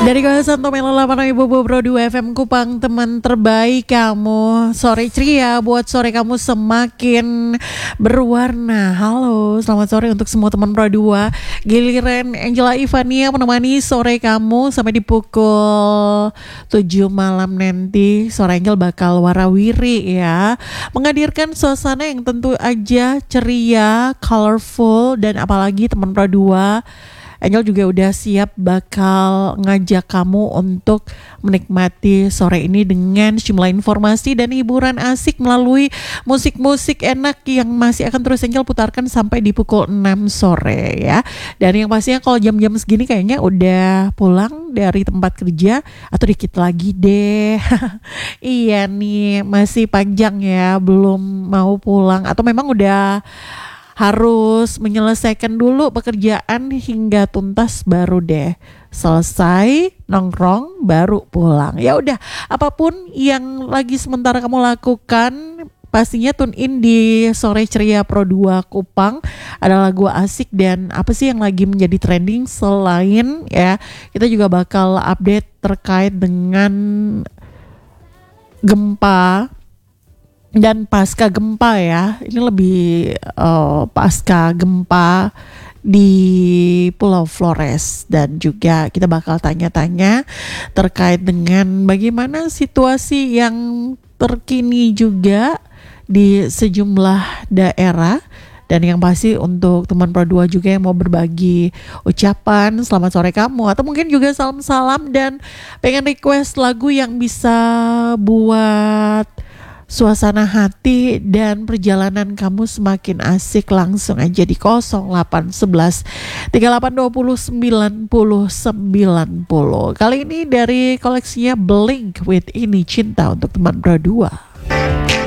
Dari kawasan Tomela 8 Ibu Bro 2 FM Kupang, teman terbaik kamu. Sore ceria buat sore kamu semakin berwarna. Halo, selamat sore untuk semua teman Pro 2. Giliran Angela Ivania menemani sore kamu sampai di pukul 7 malam nanti. Sore Angel bakal warawiri ya, menghadirkan suasana yang tentu aja ceria, colorful, dan apalagi teman Pro 2, Angel juga udah siap bakal ngajak kamu untuk menikmati sore ini dengan sejumlah informasi dan hiburan asik melalui musik-musik enak yang masih akan terus Angel putarkan sampai di pukul 6 sore ya. Dan yang pastinya kalau jam-jam segini kayaknya udah pulang dari tempat kerja atau dikit lagi deh. Iya nih, masih panjang ya, belum mau pulang atau memang udah harus menyelesaikan dulu pekerjaan hingga tuntas baru deh selesai nongkrong baru pulang. Ya udah, apapun yang lagi sementara kamu lakukan, pastinya tune in di Sore Ceria Pro 2 Kupang. Ada lagu asik dan apa sih yang lagi menjadi trending, selain ya kita juga bakal update terkait dengan gempa dan pasca gempa ya. Ini lebih pasca gempa di Pulau Flores, dan juga kita bakal tanya-tanya terkait dengan bagaimana situasi yang terkini juga di sejumlah daerah. Dan yang pasti untuk teman Pro 2 juga yang mau berbagi ucapan selamat sore kamu, atau mungkin juga salam-salam dan pengen request lagu yang bisa buat suasana hati dan perjalanan kamu semakin asik, langsung aja di 0811 3820 9090. Kali ini dari koleksinya Blink with Ini Cinta untuk teman Pro 2.